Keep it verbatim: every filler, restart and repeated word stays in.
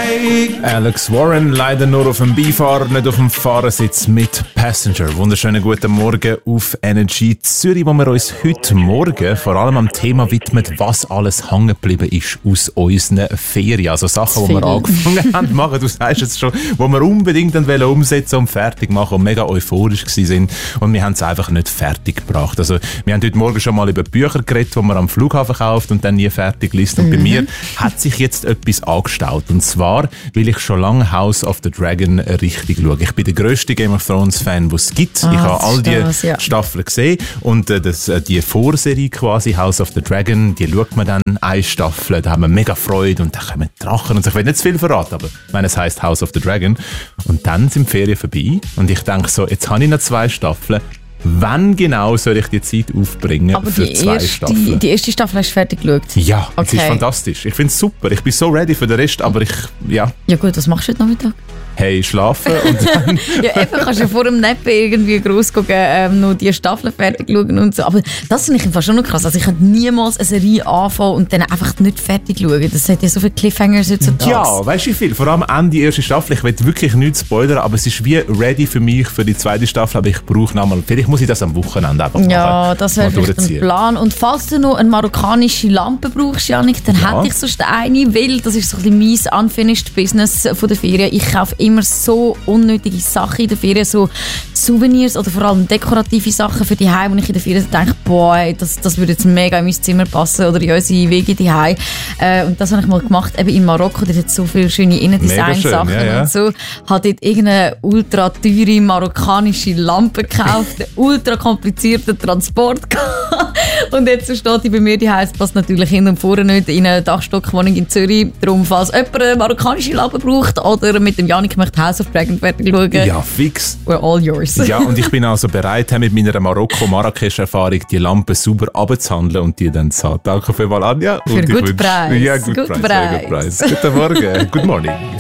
Alex Warren, leider nur auf dem Beifahrer, nicht auf dem Fahrersitz mit Passenger. Wunderschönen guten Morgen auf Energy Zürich, wo wir uns heute Morgen vor allem am Thema widmen, was alles hängen geblieben ist aus unseren Ferien. Also Sachen, die wir angefangen haben zu machen, du sagst es schon, die wir unbedingt dann umsetzen und fertig machen und mega euphorisch waren. Und wir haben es einfach nicht fertig gebracht. Also wir haben heute Morgen schon mal über Bücher geredet, die man am Flughafen kauft und dann nie fertig liest. Und mhm. bei mir hat sich jetzt etwas angestaut. Und zwar, weil ich schon lange House of the Dragon richtig schaue. Ich bin der grösste Game of Thrones Fan, den es gibt. Ah, ich habe all die das, ja. Staffeln gesehen und äh, das, äh, die Vorserie quasi, House of the Dragon, die schaut man dann eine Staffel, da haben wir mega Freude und da kommen Drachen und so. Ich will nicht zu viel verraten, aber ich meine, es heisst House of the Dragon. Und dann sind die Ferien vorbei und ich denke so, jetzt habe ich noch zwei Staffeln. Wann genau soll ich die Zeit aufbringen aber für die zwei erste, Staffeln? Die erste Staffel hast du fertig geschaut? Ja, okay. Es ist fantastisch. Ich finde es super. Ich bin so ready für den Rest, aber ich, ja. Ja gut, was machst du heute Nachmittag? Hey, schlafen und dann... ja, eben, kannst du vor dem Neppen irgendwie gross gucken, ähm, noch die Staffeln fertig schauen und so. Aber das finde ich einfach schon noch krass. Also ich könnte niemals eine Serie anfangen und dann einfach nicht fertig schauen. Das hat ja so viele Cliffhangers heutzutage. Ja, weißt du wie viel? Vor allem Ende der ersten Staffel. Ich will wirklich nichts spoilern, aber es ist wie ready für mich für die zweite Staffel. Aber ich brauche nochmal... Vielleicht muss ich das am Wochenende einfach machen. Ja, das wäre vielleicht ein Plan. Und falls du noch eine marokkanische Lampe brauchst, Janik, dann ja. hätte ich sonst eine, weil das ist so ein bisschen mein unfinished Business von der Ferien. Ich kaufe immer so unnötige Sachen in der Ferien, so Souvenirs oder vor allem dekorative Sachen für die Heim, wo ich in der Ferien denke, boah, das, das würde jetzt mega in mein Zimmer passen oder in unsere Wege die Heim. Äh, und das habe ich mal gemacht, eben in Marokko, da hat so viele schöne Innendesign-Sachen ja, ja. und so. Habe dort irgendeine ultra teure marokkanische Lampe gekauft, einen ultra komplizierten Transport gehabt. Und jetzt steht die bei mir die Heim, es passt natürlich hin und vorne nicht in eine Dachstockwohnung in Zürich. Darum, falls jemand eine marokkanische Lampe braucht oder mit dem Janik möchte House of Dragon fertig schauen. Ja, fix. We're all yours. Ja, und ich bin also bereit, mit meiner Marokko-Marrakesch-Erfahrung die Lampe sauber abzuhandeln und die dann zu haben. Danke vielmals, Anja. Für guten Preis. Ja, gut Good Preis. Preis. Ja, good Preis. Guten Morgen. Good morning.